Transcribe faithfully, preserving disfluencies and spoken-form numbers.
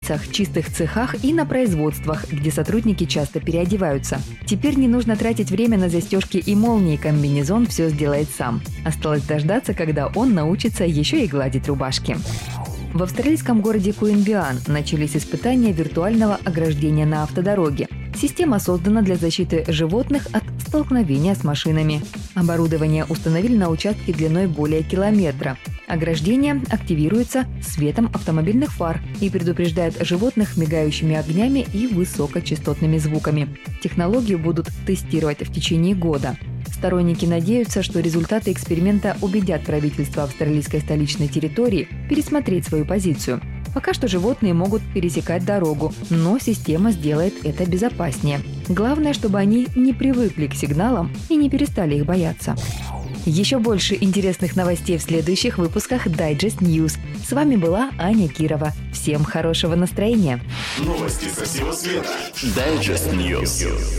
больницах, чистых цехах и на производствах, где сотрудники часто переодеваются. Теперь не нужно тратить время на застежки и молнии, комбинезон все сделает сам. Осталось дождаться, когда он научится еще и гладить рубашки. В австралийском городе Куинбиан начались испытания виртуального ограждения на автодороге. Система создана для защиты животных от столкновения с машинами. Оборудование установили на участке длиной более километра. Ограждение активируется светом автомобильных фар и предупреждает животных мигающими огнями и высокочастотными звуками. Технологию будут тестировать в течение года. Сторонники надеются, что результаты эксперимента убедят правительство австралийской столичной территории пересмотреть свою позицию. Пока что животные могут пересекать дорогу, но система сделает это безопаснее. Главное, чтобы они не привыкли к сигналам и не перестали их бояться. Еще больше интересных новостей в следующих выпусках Digest News. С вами была Аня Кирова. Всем хорошего настроения. Новости со всего света. Digest News.